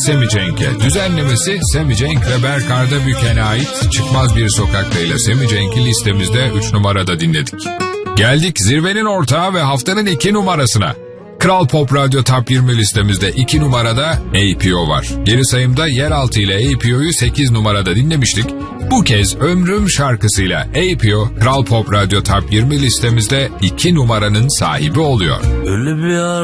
Semi Cenk'e. Düzenlemesi Semi Cenk ve Berk Ardabüken'e ait Çıkmaz Bir Sokak'ta ile Semi Cenk'i listemizde 3 numarada dinledik. Geldik zirvenin ortağı ve haftanın 2 numarasına. Kral Pop Radyo Top 20 listemizde 2 numarada APO var. Geri sayımda Yeraltı ile APO'yu 8 numarada dinlemiştik. Bu kez Ömrüm şarkısıyla APO, Kral Pop Radyo Top 20 listemizde 2 numaranın sahibi oluyor. Öyle bir